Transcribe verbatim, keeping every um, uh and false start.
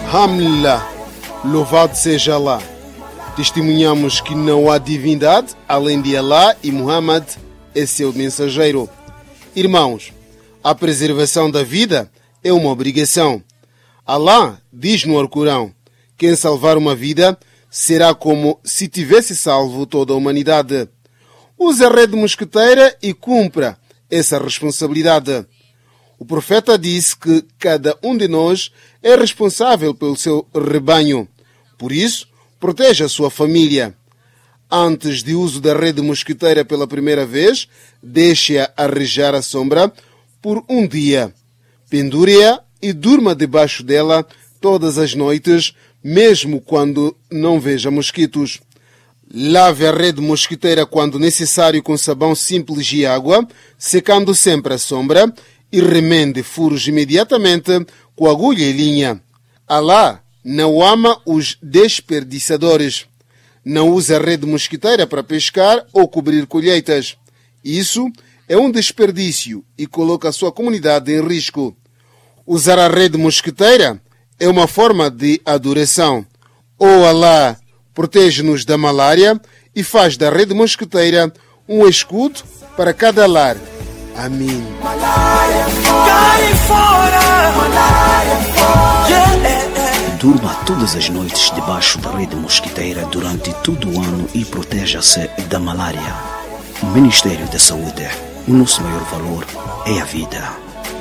Alhamdulillah, louvado seja Allah. Testemunhamos que não há divindade além de Allah e Muhammad é seu mensageiro. Irmãos, a preservação da vida é uma obrigação. Allah diz no Alcorão: quem salvar uma vida será como se tivesse salvo toda a humanidade. Use a rede mosqueteira e cumpra essa responsabilidade. O profeta disse que cada um de nós é responsável pelo seu rebanho. Por isso, proteja a sua família. Antes de uso da rede mosquiteira pela primeira vez, deixe-a arrejar à sombra por um dia. Pendure-a e durma debaixo dela todas as noites, mesmo quando não veja mosquitos. Lave a rede mosquiteira quando necessário com sabão simples e água, secando sempre à sombra, e remende furos imediatamente com agulha e linha. Allah não ama os desperdiçadores. Não use a rede mosquiteira para pescar ou cobrir colheitas. Isso é um desperdício e coloca a sua comunidade em risco. Usar a rede mosquiteira é uma forma de adoração. Oh Allah, protege-nos da malária e faz da rede mosquiteira um escudo para cada lar. Amém. Durma todas as noites debaixo da rede mosquiteira durante todo o ano e proteja-se da malária. O Ministério da Saúde, o nosso maior valor é a vida.